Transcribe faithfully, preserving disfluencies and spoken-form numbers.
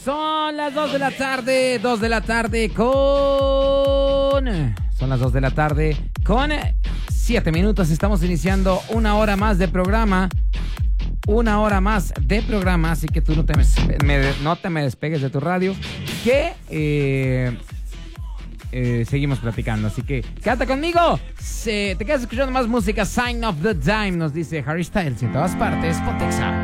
Son las dos de la tarde, dos de la tarde con... Son las dos de la tarde con siete minutos. Estamos iniciando una hora más de programa. Una hora más de programa, así que tú no te me, me, no te me despegues de tu radio, que eh, eh, seguimos platicando. Así que quédate conmigo. Se, te quedas escuchando más música. Sign of the Time, nos dice Harry Styles en todas partes. Pontexa.